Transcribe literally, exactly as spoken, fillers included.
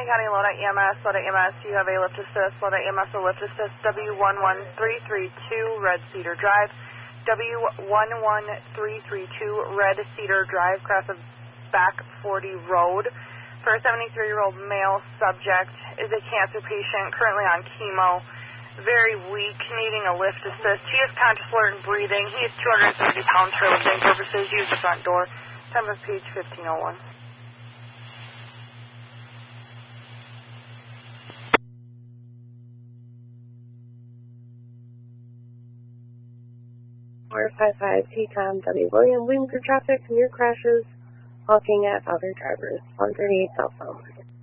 County County Lodi E M S, Lodi E M S, you have a lift assist, Lodi E M S will lift assist W one one three three two Red Cedar Drive, W one one three three two Red Cedar Drive, cross of Back forty Road, for a seventy-three-year-old male subject, is a cancer patient, currently on chemo, very weak, needing a lift assist. He is conscious, alert, and breathing. He is two hundred fifty pounds for lifting purposes. Use the front door. Time of page fifteen oh one. four five five T COM W William, waiting for traffic, near crashes, honking at other drivers, one thirty-eight cell phone.